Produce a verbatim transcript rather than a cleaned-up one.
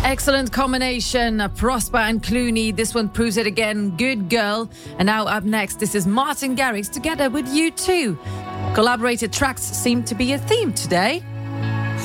Excellent combination, uh, Prosper and Clooney. This one proves it again. Good girl. And now up next, this is Martin Garrix together with U two. Collaborated tracks seem to be a theme today.